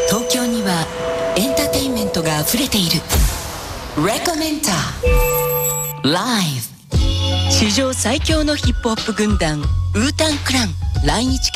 東京にはエンターテインメントがあふれている。レコメンターライブ。史上最強のヒップホップ軍団ウータンクラン来日